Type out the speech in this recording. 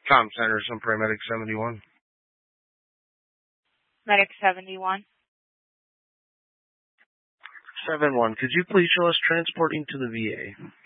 Com Center, some paramedic 71. Medic 71. 7-1, could you please show us transporting to the VA?